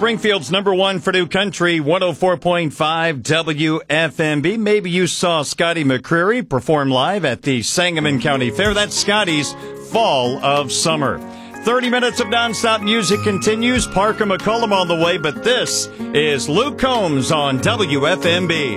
Springfield's number one for New Country, 104.5 WFMB. Maybe you saw Scotty McCreery perform live at the Sangamon County Fair. That's Scotty's Fall of Summer. 30 minutes of nonstop music continues. Parker McCollum on the way, but this is Luke Combs on WFMB.